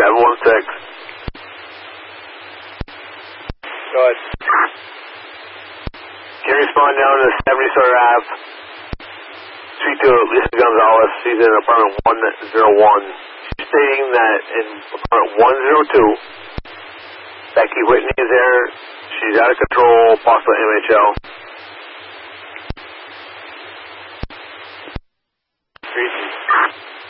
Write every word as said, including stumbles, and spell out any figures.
seven one six. Go ahead. Can you respond down to seventy Sutter Ave? Speak to Lisa Gonzalez. She's in apartment one oh one. She's stating that in apartment one oh two, Becky Whitney is there. She's out of control, possible M H L.